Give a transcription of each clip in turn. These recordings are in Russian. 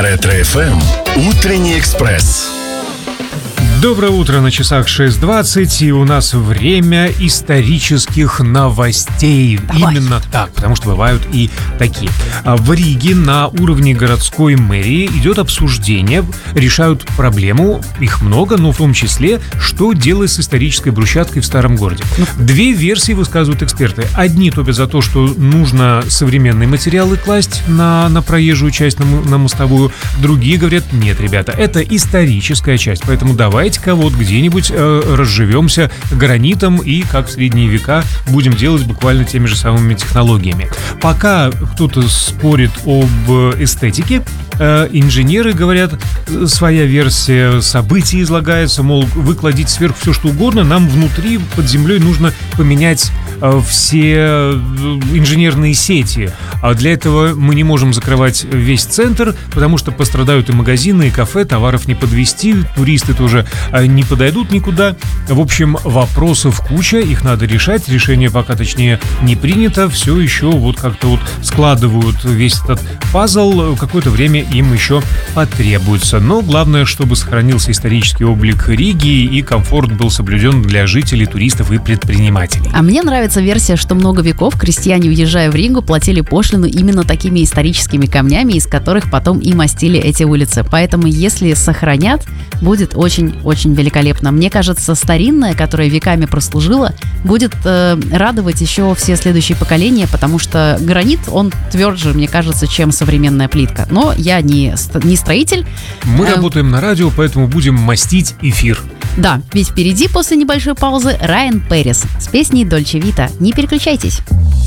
Ретро-ФМ. Утренний экспресс. Доброе утро, на часах 6:20, и у нас время исторических новостей. Давай. Именно так, потому что бывают и такие. В Риге на уровне городской мэрии идет обсуждение, решают проблему, их много, но в том числе, что делать с исторической брусчаткой в старом городе. Две версии высказывают эксперты. Одни топят за то, что нужно современные материалы класть на проезжую часть, на мостовую. Другие говорят: нет, ребята, это историческая часть, поэтому давайте вот где-нибудь разживемся гранитом и, как в средние века, будем делать буквально теми же самыми технологиями. Пока кто-то спорит об эстетике, инженеры говорят, своя версия событий излагается, мол, вы кладите сверху все что угодно, нам внутри, под землей, нужно поменять все инженерные сети. А для этого мы не можем закрывать весь центр, потому что пострадают и магазины, и кафе, товаров не подвезти, туристы тоже не подойдут никуда. В общем, вопросов куча, их надо решать. Решение пока, точнее, не принято. Все еще вот как-то вот складывают весь этот пазл. Какое-то время им еще потребуется. Но главное, чтобы сохранился исторический облик Риги и комфорт был соблюден для жителей, туристов и предпринимателей. А мне нравится версия, что много веков крестьяне, уезжая в Ригу, платили пошлину именно такими историческими камнями, из которых потом и мастили эти улицы. Поэтому, если сохранят, будет очень-очень великолепно. Мне кажется, старинная, которая веками прослужила, будет радовать еще все следующие поколения, потому что гранит, он тверже, мне кажется, чем современная плитка. Но я не строитель. Мы работаем на радио, поэтому будем мастить эфир. Да, ведь впереди после небольшой паузы Райан Пэрис с песней «Дольче Вита». Не переключайтесь.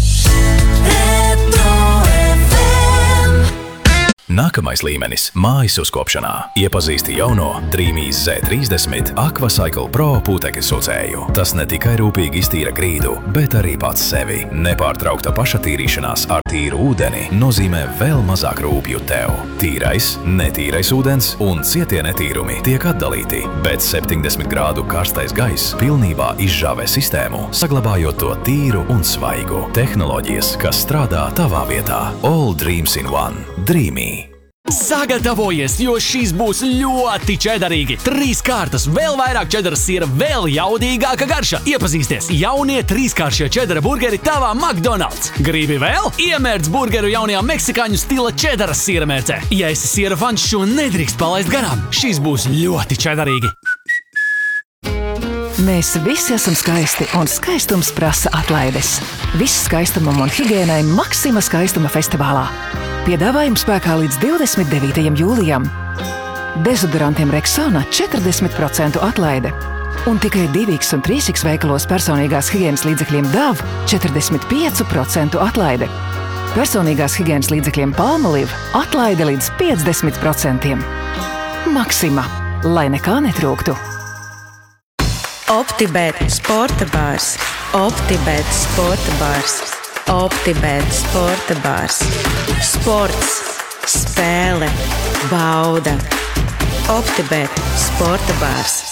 Nākamais līmenis – mājas uzkopšanā. Iepazīsti jauno Dreamy's Z30 Aquacycle Pro putekļu sūcēju. Tas ne tikai rūpīgi iztīra grīdu, bet arī pats sevi. Nepārtraukta pašatīrīšanās ar tīru ūdeni nozīmē vēl mazāk rūpju tev. Tīrais, netīrais ūdens un cietie netīrumi tiek atdalīti, bet 70 grādu karstais gaiss pilnībā izžāvē sistēmu, saglabājot to tīru un svaigu. Tehnoloģijas, kas strādā tavā vietā. All dreams in one. Dreamy. Sagatavojies, jo šīs būs ļoti čederīgi. 3 kārtas, vēl vairāk čedera sīra, vēl jaudīgāka garša. Iepazīsties, jaunie 3-kāršie čedera burgeri tavā McDonald's. Gribi vēl? Iemērc burgeru jaunajā meksikāņu stila čedera sīra mērcē. Ja esi sīra fans, šo nedrīkst palaist garām. Šīs būs ļoti čederīgi. Mēs visi esam skaisti, un skaistums prasa atlaides. Viss skaistumam un higiēnai Maxima skaistuma festivālā. Piedāvājums spēkā līdz 29. jūlijam. Dezodorantiem Rexona 40% atlaide. Un tikai 2X un 3X veikalos personīgās higienas līdzekļiem Dove 45% atlaide. Personīgās higienas līdzekļiem Palmolive atlaide līdz 50%. Maxima, lai nekā netrūktu. OptiBet sporta bārs. OptiBet sporta bārs. OptiBet sporta bārs. Sports, spēle, bauda. OptiBet sporta bārs.